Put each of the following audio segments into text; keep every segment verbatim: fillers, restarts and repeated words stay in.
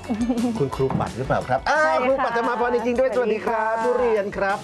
คุณครูปัดหรือเปล่าครับอ้าวครูปัดจะมาพอจริงๆด้วยสวัสดีครับทุเรียนครับ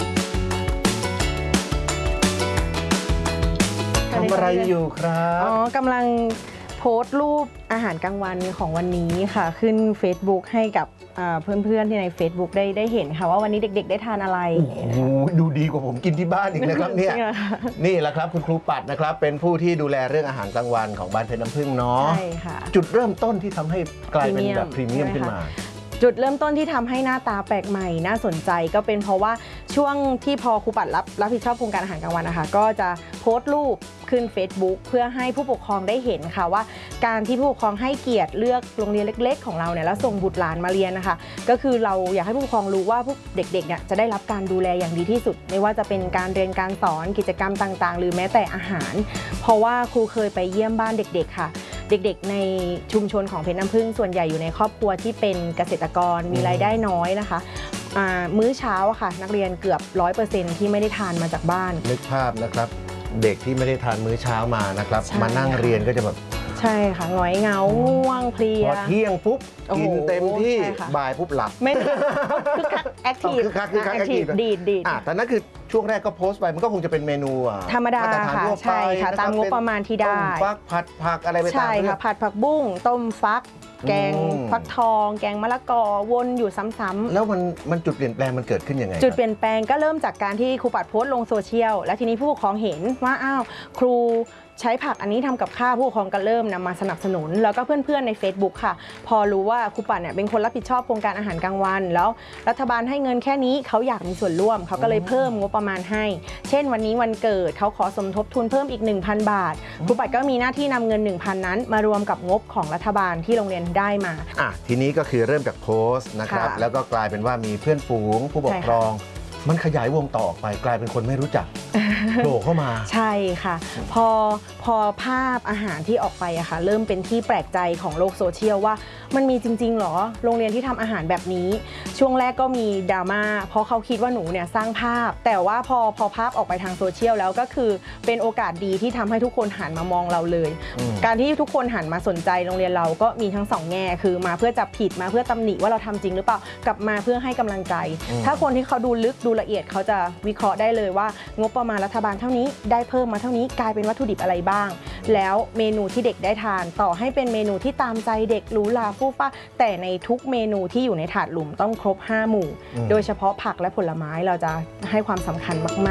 ทำอะไรอยู่ครับอ๋อกำลังโพสต์รูปอาหารกลางวันของวันนี้ค่ะขึ้น Facebook ให้กับเพื่อนๆที่ใน Facebook ได้ได้เห็นค่ะว่าวันนี้เด็กๆได้ทานอะไรโอ้โหดูดีกว่าผมกินที่บ้านอีกนะครับเนี่ยนี่แหละครับคุณครูปัดนะครับเป็นผู้ที่ดูแลเรื่องอาหารกลางวันของบ้านเพชรน้ำผึ้งเนาะใช่ค่ะจุดเริ่มต้นที่ทำให้กลายเป็นแบบพรีเมียมขึ้นมาจุดเริ่มต้นที่ทำให้หน้าตาแปลกใหม่น่าสนใจก็เป็นเพราะว่าช่วงที่พอครูปัดรับรับผิดชอบโครงการอาหารกลางวันนะคะก็จะโพสต์รูปขึ้น Facebook เพื่อให้ผู้ปกครองได้เห็นค่ะว่าการที่ผู้ปกครองให้เกียรติเลือกโรงเรียนเล็กๆของเราเนี่ยแล้วส่งบุตรหลานมาเรียนนะคะก็คือเราอยากให้ผู้ปกครองรู้ว่าพวกเด็กๆเนี่ยจะได้รับการดูแลอย่างดีที่สุดไม่ว่าจะเป็นการเรียนการสอนกิจกรรมต่างๆหรือแม้แต่อาหารเพราะว่าครูเคยไปเยี่ยมบ้านเด็กๆค่ะเด็กๆในชุมชนของเพชรน้ำผึ้งส่วนใหญ่อยู่ในครอบครัวที่เป็นเกษตรกรมีรายได้น้อยนะคะมื้อเช้าอะค่ะนักเรียนเกือบ ร้อยเปอร์เซ็นต์ ที่ไม่ได้ทานมาจากบ้านนึกภาพนะครับเด็กที่ไม่ได้ทานมื้อเช้ามานะครับมานั่งเรียนก็จะแบบใช่ค่ะหงอยเหงาง่วงเพลียพอเที่ยงปุ๊บกินเต็มที่บ่ายปุ๊บหลับไม่คือคักแอคทีฟคือคักคือคักแอคทีฟดีดดีดอ่ะแต่นั่นคือช่วงแรกก็โพสต์ไปมันก็คงจะเป็นเมนูธรรมดาค่ะใช่ค่ะตามงบประมาณที่ได้ฟักผัดผักอะไรไปตามใช่ค่ะผัดผักบุ้งต้มฟักแกงฟักทองแกงมะละกอวนอยู่ซ้ำๆแล้วมันมันจุดเปลี่ยนแปลงมันเกิดขึ้นยังไงจุดเปลี่ยนแปลงก็เริ่มจากการที่ครูปัดโพสต์ลงโซเชียลแล้วทีนี้ผู้ปกครองเห็นว่าอ้าวครูใช้ผักอันนี้ทำกับข้าวผู้ปกครองก็เริ่มนำมาสนับสนุนแล้วก็เพื่อนๆใน Facebook ค่ะพอรู้ว่าครูปัดเนี่ยเป็นคนรับผิดชอบโครงการอาหารกลางวันแล้วรัฐบาลให้เงินแค่นี้เขาอยากมีส่วนร่วมเขาก็เลยเพิ่มงบประมาณให้เช่นวันนี้วันเกิดเขาขอสมทบทุนเพิ่มอีก หนึ่งพัน บาทครูปัดก็มีหน้าที่นำเงิน หนึ่งพัน นั้นมารวมกับงบของรัฐบาลที่โรงเรียนได้มาอ่ะทีนี้ก็คือเริ่มจากโพสต์นะครับแล้วก็กลายเป็นว่ามีเพื่อนฝูงผู้ปกครองมันขยายวงต่อออกไปกลายเป็นคนไม่รู้จักโผล่เข้ามาใช่ค่ะพอพอภาพอาหารที่ออกไปอะค่ะเริ่มเป็นที่แปลกใจของโลกโซเชียลว่ามันมีจริงๆหรอโรงเรียนที่ทำอาหารแบบนี้ช่วงแรกก็มีดราม่าเพราะเขาคิดว่าหนูเนี่ยสร้างภาพแต่ว่าพอพอภาพออกไปทางโซเชียลแล้วก็คือเป็นโอกาสดีที่ทำให้ทุกคนหันมามองเราเลยการที่ทุกคนหันมาสนใจโรงเรียนเราก็มีทั้งสองแง่คือมาเพื่อจับผิดมาเพื่อตำหนิว่าเราทำจริงหรือเปล่ากลับมาเพื่อให้กำลังใจถ้าคนที่เขาดูลึกดูละเอียดเขาจะวิเคราะห์ได้เลยว่างบประมาณรัฐบาลเท่านี้ได้เพิ่มมาเท่านี้กลายเป็นวัตถุดิบอะไรบ้างแล้วเมนูที่เด็กได้ทานต่อให้เป็นเมนูที่ตามใจเด็กหรูหราฟู่ฟ้าแต่ในทุกเมนูที่อยู่ในถาดหลุมต้องครบห้าหมู่โดยเฉพาะผักและผลไม้เราจะให้ความสำคัญมากๆ